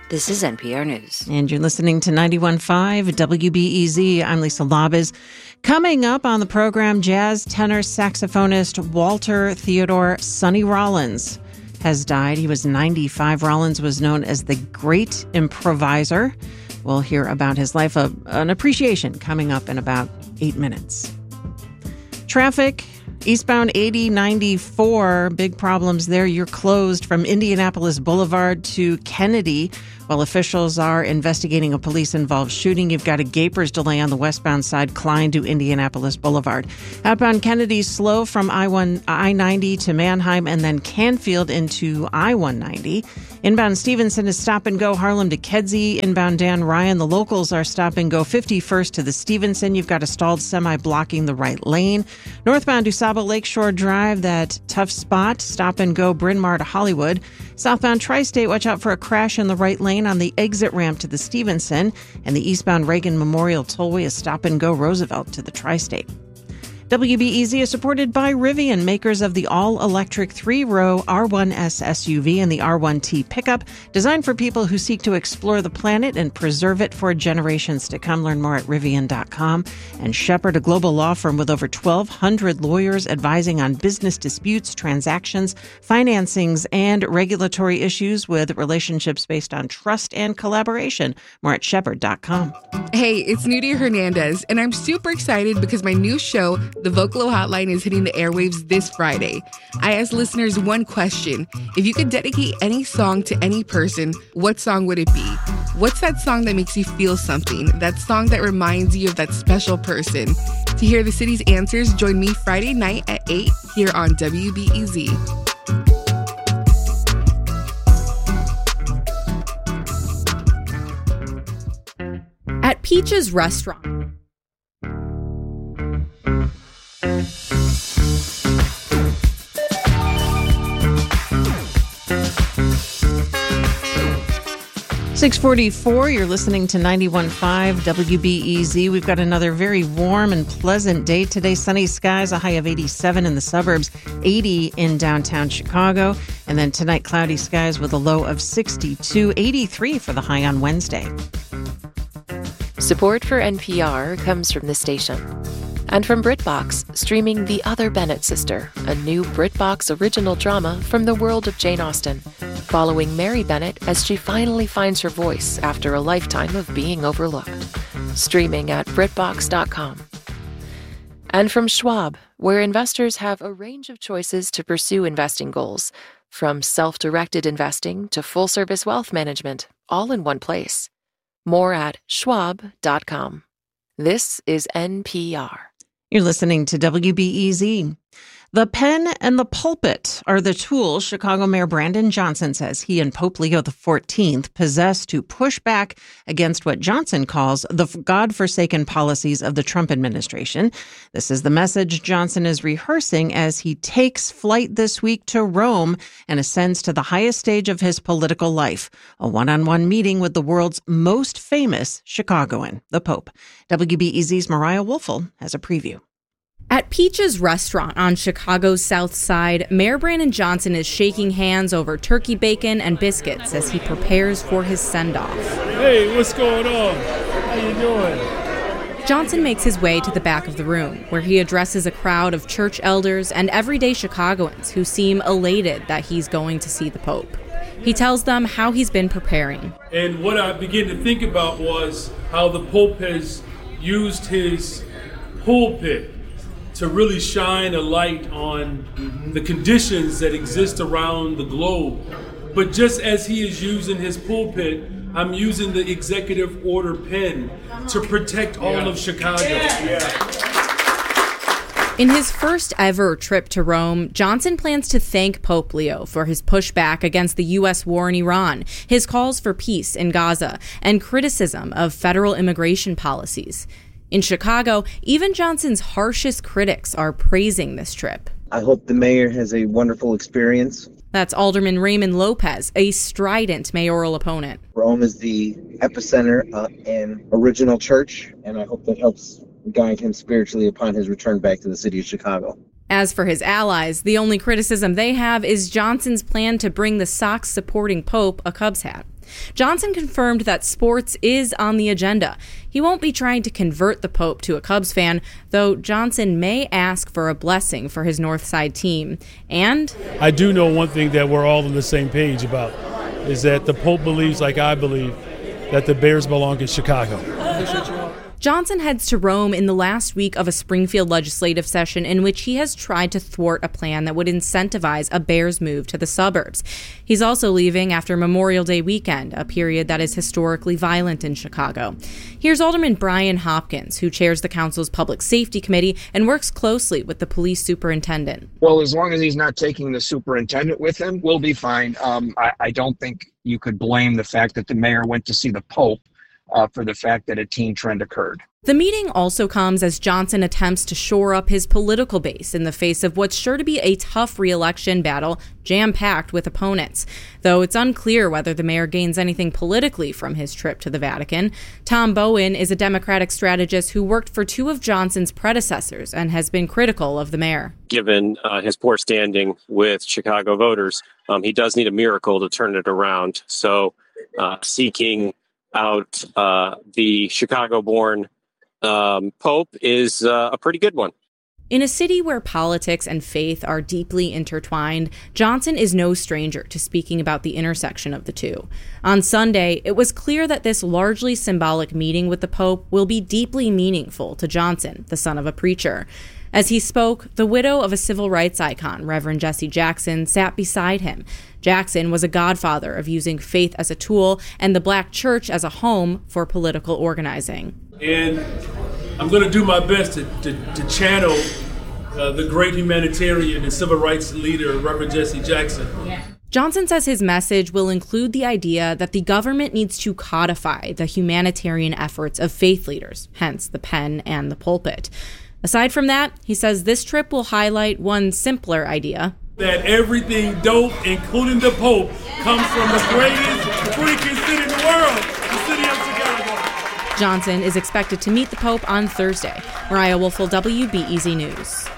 This is NPR News. And you're listening to 91.5 WBEZ. I'm Lisa Labuz. Coming up on the program, jazz tenor saxophonist Walter Theodore Sonny Rollins has died. He was 95. Rollins was known as the Great Improviser. We'll hear about his life, an appreciation coming up in about 8 minutes. Traffic, eastbound 8094, big problems there. You're closed from Indianapolis Boulevard to Kennedy while officials are investigating a police-involved shooting. You've got a Gapers delay on the westbound side, Klein to Indianapolis Boulevard. Outbound Kennedy slow from I-90 to Manheim and then Canfield into I-190. Inbound Stevenson is stop and go Harlem to Kedzie. Inbound Dan Ryan, the locals are stop and go 51st to the Stevenson. You've got a stalled semi blocking the right lane. Northbound DuSable Lakeshore Drive, that tough spot, stop and go Bryn Mawr to Hollywood. Southbound Tri-State, watch out for a crash in the right lane on the exit ramp to the Stevenson. And the eastbound Reagan Memorial Tollway is stop and go Roosevelt to the Tri-State. WBEZ is supported by Rivian, makers of the all-electric 3-row R1S SUV and the R1T pickup, designed for people who seek to explore the planet and preserve it for generations to come. Learn more at Rivian.com. And Shepherd, a global law firm with over 1,200 lawyers advising on business disputes, transactions, financings, and regulatory issues with relationships based on trust and collaboration. More at Shepherd.com. Hey, it's Nudia Hernandez, and I'm super excited because my new show, The Vocalo Hotline, is hitting the airwaves this Friday. I asked listeners one question. If you could dedicate any song to any person, what song would it be? What's that song that makes you feel something? That song that reminds you of that special person? To hear the city's answers, join me Friday night at 8 here on WBEZ. At Peach's Restaurant. .644, you're listening to 91.5 WBEZ. We've got another very warm and pleasant day today. Sunny skies, a high of 87 in the suburbs, 80 in downtown Chicago. And then tonight, cloudy skies with a low of 62, 83 for the high on Wednesday. Support for NPR comes from the station. And from BritBox, streaming The Other Bennett Sister, a new BritBox original drama from the world of Jane Austen, following Mary Bennett as she finally finds her voice after a lifetime of being overlooked. Streaming at BritBox.com. And from Schwab, where investors have a range of choices to pursue investing goals, from self-directed investing to full-service wealth management, all in one place. More at Schwab.com. This is NPR. You're listening to WBEZ. The pen and the pulpit are the tools Chicago Mayor Brandon Johnson says he and Pope Leo XIV possess to push back against what Johnson calls the God-forsaken policies of the Trump administration. This is the message Johnson is rehearsing as he takes flight this week to Rome and ascends to the highest stage of his political life, a one-on-one meeting with the world's most famous Chicagoan, the Pope. WBEZ's Mariah Woelfel has a preview. At Peach's Restaurant on Chicago's South Side, Mayor Brandon Johnson is shaking hands over turkey bacon and biscuits as he prepares for his send-off. Hey, what's going on? How you doing? Johnson makes his way to the back of the room, where he addresses a crowd of church elders and everyday Chicagoans who seem elated that he's going to see the Pope. He tells them how he's been preparing. And what I began to think about was how the Pope has used his pulpit to really shine a light on the conditions that exist around the globe. But just as he is using his pulpit, I'm using the executive order pen to protect all of Chicago. In his first ever trip to Rome, Johnson plans to thank Pope Leo for his pushback against the U.S. war in Iran, his calls for peace in Gaza, and criticism of federal immigration policies. In Chicago, even Johnson's harshest critics are praising this trip. I hope the mayor has a wonderful experience. That's Alderman Raymond Lopez, a strident mayoral opponent. Rome is the epicenter and original church, and I hope that helps guide him spiritually upon his return back to the city of Chicago. As for his allies, the only criticism they have is Johnson's plan to bring the Sox-supporting Pope a Cubs hat. Johnson confirmed that sports is on the agenda. He won't be trying to convert the Pope to a Cubs fan, though Johnson may ask for a blessing for his Northside team. And I do know one thing that we're all on the same page about, is that the Pope believes, like I believe, that the Bears belong in Chicago. Johnson heads to Rome in the last week of a Springfield legislative session in which he has tried to thwart a plan that would incentivize a Bears move to the suburbs. He's also leaving after Memorial Day weekend, a period that is historically violent in Chicago. Here's Alderman Brian Hopkins, who chairs the council's Public Safety Committee and works closely with the police superintendent. Well, as long as he's not taking the superintendent with him, we'll be fine. I don't think you could blame the fact that the mayor went to see the Pope for the fact that a teen trend occurred. The meeting also comes as Johnson attempts to shore up his political base in the face of what's sure to be a tough re-election battle, jam-packed with opponents. Though it's unclear whether the mayor gains anything politically from his trip to the Vatican. Tom Bowen is a Democratic strategist who worked for two of Johnson's predecessors and has been critical of the mayor. Given his poor standing with Chicago voters, he does need a miracle to turn it around. So seeking out the Chicago-born Pope is a pretty good one. In a city where politics and faith are deeply intertwined, Johnson is no stranger to speaking about the intersection of the two. On Sunday, it was clear that this largely symbolic meeting with the Pope will be deeply meaningful to Johnson, the son of a preacher. As he spoke, the widow of a civil rights icon, Reverend Jesse Jackson, sat beside him. Jackson was a godfather of using faith as a tool and the Black church as a home for political organizing. And I'm going to do my best to channel the great humanitarian and civil rights leader, Reverend Jesse Jackson. Johnson says his message will include the idea that the government needs to codify the humanitarian efforts of faith leaders, hence the pen and the pulpit. Aside from that, he says this trip will highlight one simpler idea. That everything dope, including the Pope, comes from the greatest freaking city in the world, the city of Chicago. Johnson is expected to meet the Pope on Thursday. Mariah Woelfel, WBEZ News.